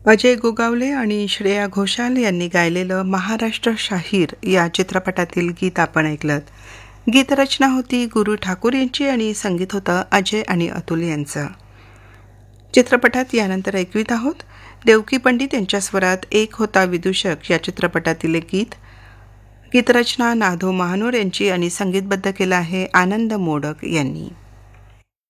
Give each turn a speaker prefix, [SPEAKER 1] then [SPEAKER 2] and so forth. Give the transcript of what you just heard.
[SPEAKER 1] अजय गोगावले आणि श्रेया घोषाल यांनी गायलेलं महाराष्ट्र शाहीर या चित्रपटातील गीत आपण ऐकलं. गीतरचना होती गुरु ठाकूर यांची आणि संगीत होतं अजय आणि अतुल यांचं. चित्रपटात यानंतर ऐकवीत आहोत देवकी पंडित यांच्या स्वरात एक होता विदूषक या चित्रपटातील एक गीत. गीतरचना नाधो महानोर यांची आणि संगीतबद्ध केलं आहे आनंद मोडक यांनी.